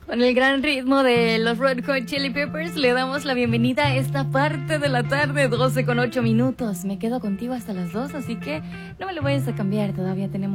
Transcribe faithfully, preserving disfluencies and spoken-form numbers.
Con el gran ritmo de los Red Hot Chili Peppers le damos la bienvenida a esta parte de la tarde, doce con ocho minutos. Me quedo contigo hasta las dos, así que no me lo vayas a cambiar, todavía tenemos